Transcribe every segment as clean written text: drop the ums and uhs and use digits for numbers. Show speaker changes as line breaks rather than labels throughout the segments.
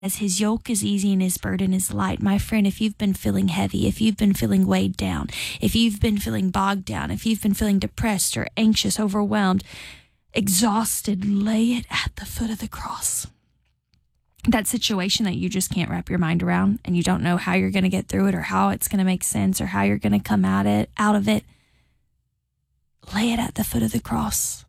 As his yoke is easy and his burden is light. My friend, if you've been feeling heavy, if you've been feeling weighed down, if you've been feeling bogged down, if you've been feeling depressed or anxious, overwhelmed, exhausted, lay it at the foot of the cross. That situation that you just can't wrap your mind around and you don't know how you're going to get through it or how it's going to make sense or how you're going to come out of it, lay it at the foot of the cross.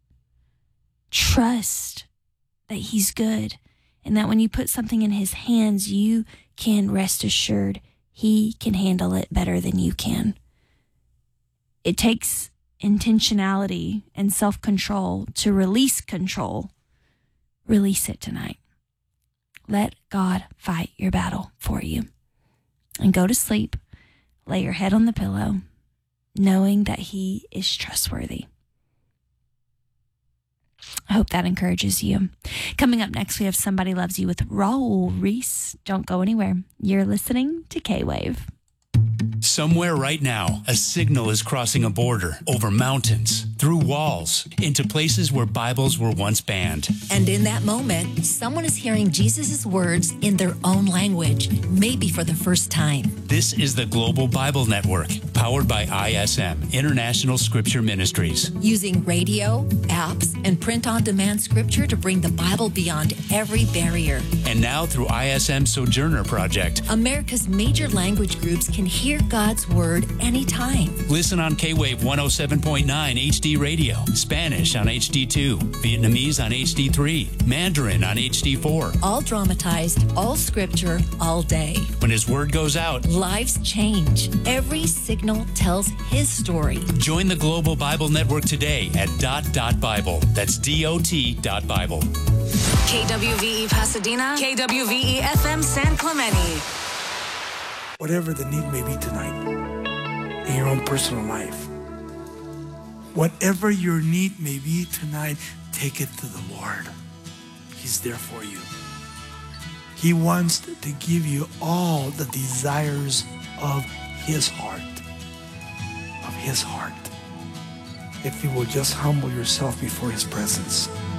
Trust that he's good. And that when you put something in his hands, you can rest assured he can handle it better than you can. It takes intentionality and self-control to release control. Release it tonight. Let God fight your battle for you. And go to sleep. Lay your head on the pillow, knowing that he is trustworthy. I hope that encourages you. Coming up next, we have Somebody Loves You with Raul Reese. Don't go anywhere. You're listening to K-Wave.
Somewhere right now, a signal is crossing a border, over mountains, through walls, into places where Bibles were once banned.
And in that moment, someone is hearing Jesus' words in their own language, maybe for the first time.
This is the Global Bible Network, powered by ISM, International Scripture Ministries.
Using radio, apps, and print-on-demand scripture to bring the Bible beyond every barrier.
And now through ISM Sojourner Project,
America's major language groups can hear God's Word anytime.
Listen on K-Wave 107.9 HD Radio, Spanish on HD2, Vietnamese on HD3, Mandarin on HD4.
All dramatized, all scripture, all day.
When His Word goes out,
lives change. Every signal tells His story.
Join the Global Bible Network today at .Bible. That's DOT.Bible.
KWVE Pasadena, KWVE FM San Clemente.
Whatever the need may be tonight in your own personal life, whatever your need may be tonight, take it to the Lord. He's there for you. He wants to give you all the desires of His heart. Of His heart. If you will just humble yourself before His presence.